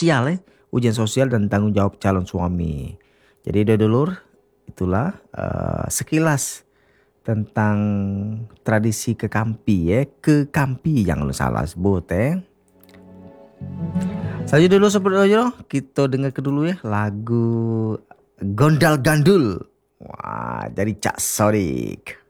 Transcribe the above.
sosial ujian sosial dan tanggung jawab calon suami. Jadi dulur, itulah sekilas tentang tradisi kekampi kekampi jangan lu salah sebut Saja dulu seperti itu kita dengar dulu lagu Gondal Gandul. Wah, dari Cak Sodik.